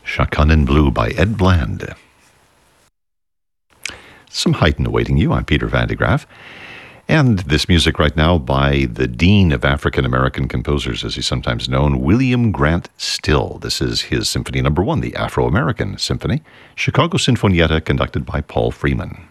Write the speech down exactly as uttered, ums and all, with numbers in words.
Shotgun in Blue by Ed Bland. Some Haydn awaiting you. I'm Peter Van de Graaff. And this music right now by the Dean of African American Composers, as he's sometimes known, William Grant Still. This is his Symphony Number One, the Afro-American Symphony, Chicago Sinfonietta, conducted by Paul Freeman.